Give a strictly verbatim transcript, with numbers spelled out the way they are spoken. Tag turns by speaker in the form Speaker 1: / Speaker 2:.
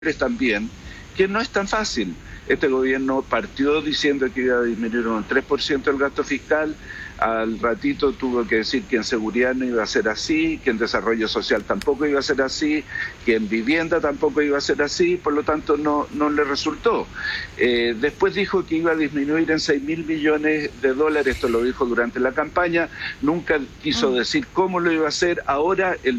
Speaker 1: también, que no es tan fácil. Este gobierno partió diciendo que iba a disminuir un tres por ciento el gasto fiscal, al ratito tuvo que decir que en seguridad no iba a ser así, que en desarrollo social tampoco iba a ser así, que en vivienda tampoco iba a ser así, por lo tanto no, no le resultó. Eh, después dijo que iba a disminuir en seis mil millones de dólares, esto lo dijo durante la campaña, nunca quiso decir cómo lo iba a hacer. Ahora el